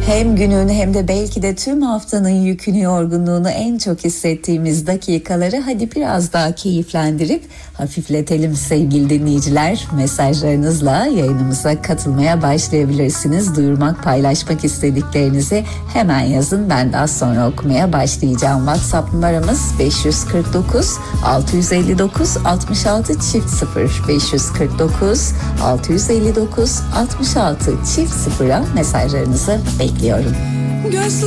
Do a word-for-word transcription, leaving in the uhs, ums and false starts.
Hem günün hem de belki de tüm haftanın yükünü, yorgunluğunu en çok hissettiğimiz dakikaları hadi biraz daha keyiflendirip hafifletelim sevgili dinleyiciler. Mesajlarınızla yayınımıza katılmaya başlayabilirsiniz. Duyurmak, paylaşmak istediklerinizi hemen yazın. Ben de az sonra okumaya başlayacağım. WhatsApp numaramız beş yüz kırk dokuz altı yüz elli dokuz altmış altı çift sıfır. beş yüz kırk dokuz altı yüz elli dokuz altmış altı çift sıfıra mesajlarınızı bekliyorum. Göz